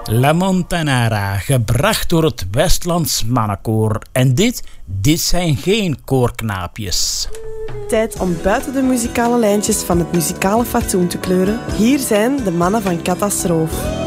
La Montanara, gebracht door het Westlands Mannenkoor. En dit zijn geen koorknaapjes. Tijd om buiten de muzikale lijntjes van het muzikale fatsoen te kleuren. Hier zijn de mannen van Catastrofe.